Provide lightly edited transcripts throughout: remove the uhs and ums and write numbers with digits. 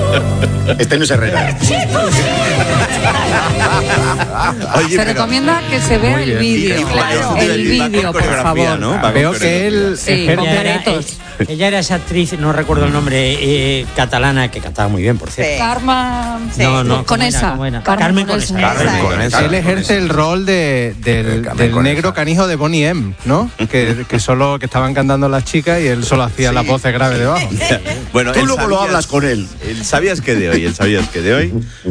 Este no es Herrera. Oye, Se recomienda que se vea el vídeo. Claro. El vídeo, por favor. ¿no? Veo que él... Sí, con caretos. Ella era esa actriz, no recuerdo el nombre, catalana, que cantaba muy bien, por cierto. Sí. Karma... Sí. No, Conesa. ¿cómo era? Carmen Conesa. Conesa. Él ejerce el rol del negro canijo de Bonnie M, ¿no? Que estaban cantando las chicas y él solo hacía las voces graves debajo. Bueno, Tú luego lo hablas con él. El sabías que de hoy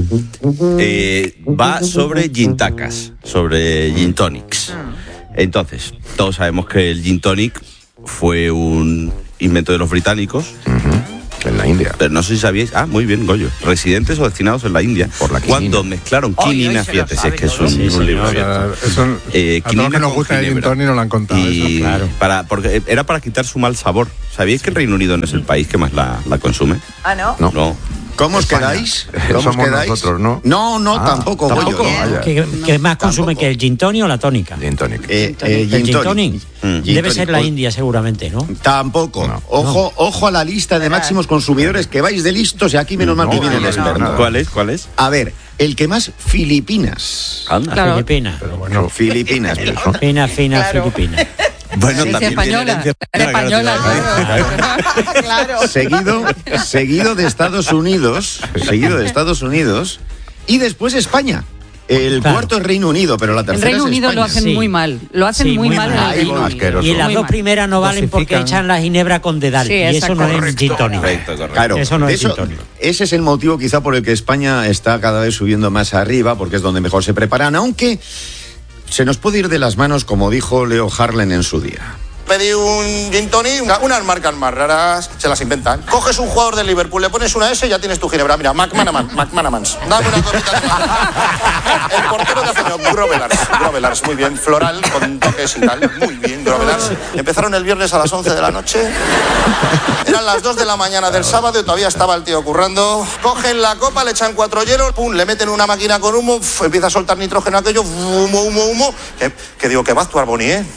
va sobre gin tacas, sobre gin tonics. Entonces, todos sabemos que el gin tonic fue un invento de los británicos. En la India. Pero no sé si sabíais, muy bien, Goyo, residentes o destinados en la India, Por la quinina. cuando mezclaron quinina, fíjate, si es que es un libro abierto. A todos que nos gusta el gin tonic nos lo han contado. Y Eso, claro. porque era para quitar su mal sabor. ¿Sabíais que el Reino Unido no es el país que más la consume? Ah, ¿no? No. ¿Cómo os España. quedáis? ¿Cómo os Somos quedáis? nosotros, ¿no? No, tampoco. tampoco. Goyo. Vaya. ¿Qué más consume que el gin tonic o la tónica? Gin tonic. ¿El Gin gin tonic. tonic? Gin Debe tonic. ser la India, seguramente, ¿no? Tampoco. No. Ojo a la lista de máximos consumidores, que vais de listos y aquí menos mal que viene el experto. ¿Cuál es? A ver, el que más, Filipinas. Anda. Claro. Filipina. Filipinas. Fina, Claro. Filipina. Bueno, Sí, también española. viene Era española, claro. Claro. Seguido de Estados Unidos. Y después España. El Claro. cuarto es Reino Unido, pero la En tercera Reino es Unido España. lo hacen Sí. muy mal. Lo hacen Sí, muy muy mal en mal. el Ay, Reino bueno, Unido. asqueroso. Y en las Muy dos mal. primeras no valen porque Dosifican. echan la ginebra con dedal. Sí, y eso exacto. no es gin tonic. Correcto. Claro, Eso no es eso- gin tonic. ese es el motivo quizá por el que España está cada vez subiendo más arriba, porque es donde mejor se preparan, aunque se nos puede ir de las manos, como dijo Leo Harlem en su día. Pedí un gin tonic, unas marcas más raras, se las inventan. Coges un jugador del Liverpool, le pones una S y ya tienes tu ginebra. Mira, McManamans. Dame una copita. El portero de hace Grovelars, muy bien. Floral, con toques y tal. Muy bien, Grovelars. Empezaron el viernes a las 11 de la noche. Eran las 2 de la mañana del sábado y todavía estaba el tío currando. Cogen la copa, le echan 4 hielos, pum, le meten una máquina con humo, empieza a soltar nitrógeno aquello, humo. Que digo, que va a actuar Bonnie, ¿eh?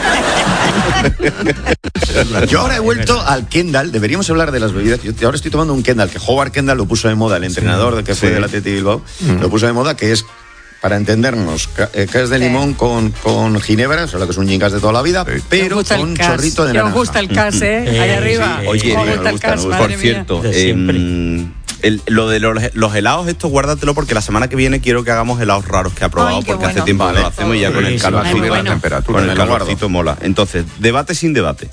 Yo ahora he vuelto al Kendall, deberíamos hablar de las bebidas. Yo ahora estoy tomando un Kendall, que Howard Kendall lo puso de moda, el entrenador de que fue del Athletic Bilbao, lo puso de moda, que es, para entendernos, cas de limón con ginebra, o sea, lo que es un gincas de toda la vida, pero con chorrito de Que os naranja. gusta el cas, ahí arriba. Oye, Os me gusta el gusta, cas, me gusta. madre Por mía. cierto, De siempre. lo de los helados, esto guárdatelo porque la semana que viene quiero que hagamos helados raros que he probado, Ay, qué porque hace bueno. tiempo que no lo Vale. hacemos y ya con el Sí, sí, calorcito, muy bueno. temperatura. con el Me lo guardo. calorcito mola. Entonces, debate sin debate.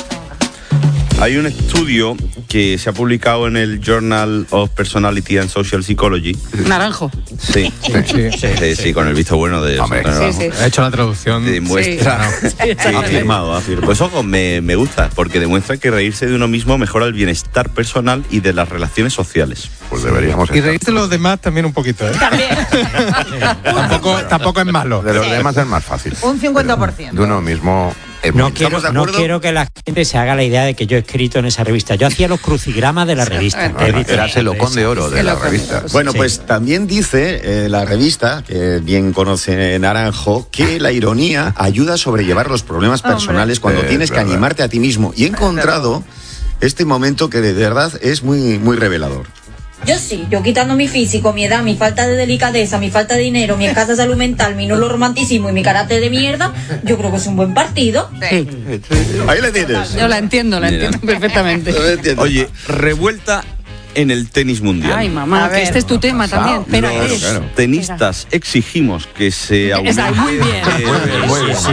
Hay un estudio que se ha publicado en el Journal of Personality and Social Psychology. Naranjo. Sí, Sí. con el visto bueno de Hombre. Sí, sí. Ha hecho la traducción. demuestra. Afirmado. Pues ojo, me gusta, porque demuestra que reírse de uno mismo mejora el bienestar personal y de las relaciones sociales. Pues deberíamos Y estar. reírse de los demás también un poquito, ¿eh? También. Tampoco es malo. De los demás es más fácil. Un 50%. De uno mismo es No muy- quiero, de no acuerdo? quiero que la gente se haga la idea de que yo he escrito en esa revista. Yo hacía los crucigramas de la revista. Eras el Ocón de Oro de la revista. Bueno, Sí. pues también dice la revista, que bien conoce Naranjo, que la ironía ayuda a sobrellevar los problemas personales cuando tienes que verdad. animarte a ti mismo. Y he encontrado este momento que de verdad es muy, muy revelador. Yo sí, yo quitando mi físico, mi edad, mi falta de delicadeza, mi falta de dinero, mi escasa salud mental, mi nulo romanticismo y mi carácter de mierda, yo creo que es un buen partido. Sí. Ahí le tienes. Yo la entiendo perfectamente. Oye, revuelta en el tenis mundial. Ay, mamá, A que ver. este es tu tema también. Espera, Claro, ¿qué es? claro. Tenistas exigimos que se aumente. Muy bien. Muy bien.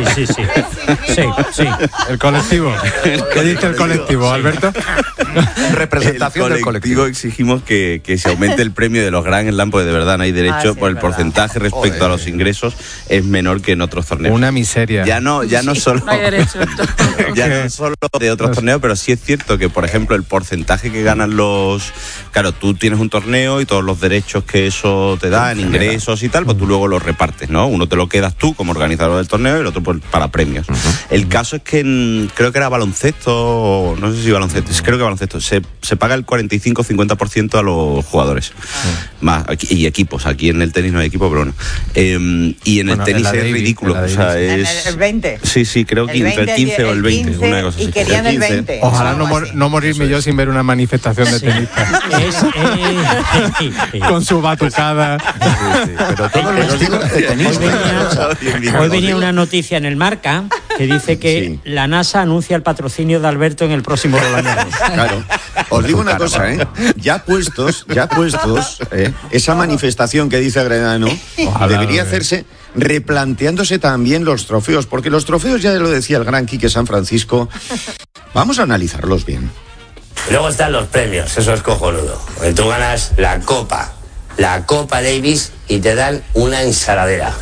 Sí. El colectivo. ¿Qué dice el colectivo, Alberto? Representación del colectivo. Exigimos que se aumente el premio de los Grand Slam, porque de verdad no hay derecho, sí, por el es verdad. porcentaje respecto a los ingresos es menor que en otros torneos. Una miseria. Ya no solo No hay derecho. ya no solo de otros torneos, pero sí es cierto que, por ejemplo, el porcentaje que ganan los... Claro, tú tienes un torneo y todos los derechos que eso te da en ingresos y tal, pues tú luego los repartes, ¿no? Uno te lo quedas tú como organizador del torneo y el otro pues, para premios. El caso es que creo que era baloncesto, o no sé si baloncesto, creo que baloncesto, se paga el 45-50% a los jugadores. Más, y equipos, aquí en el tenis no hay equipo, pero bueno. Y en el Bueno, tenis en la es Davis, ridículo, en la o sea, Davis. es... El 20. Sí, creo que entre el 15 o el 20, una cosa y así. querían El el 15. 20. Ojalá algo así. no morirme yo sin ver una manifestación de tenistas. Con su batucada. Pero todos los estilos de tenista. Hoy venía una noticia en el Marca que dice que la NASA anuncia el patrocinio de Alberto en el próximo Roland Garros. Claro. Os digo una cosa, ya puestos, esa manifestación que dice Agredano debería hacerse replanteándose también los trofeos, porque los trofeos, ya lo decía el gran Quique San Francisco, vamos a analizarlos bien. Luego están los premios, eso es cojonudo. Porque tú ganas la Copa Davis y te dan una ensaladera.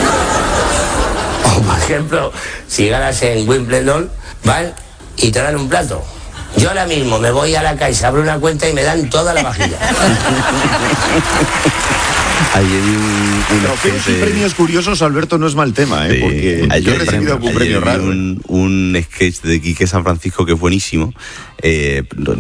O, por ejemplo, si ganas en Wimbledon, ¿vale? Y te dan un plato. Yo ahora mismo me voy a la Caixa, abro una cuenta y me dan toda la vajilla. Ahí hay Trofeos y premios curiosos, Alberto, no es mal tema, porque yo he recibido algún premio raro. Un sketch de Quique San Francisco que es buenísimo.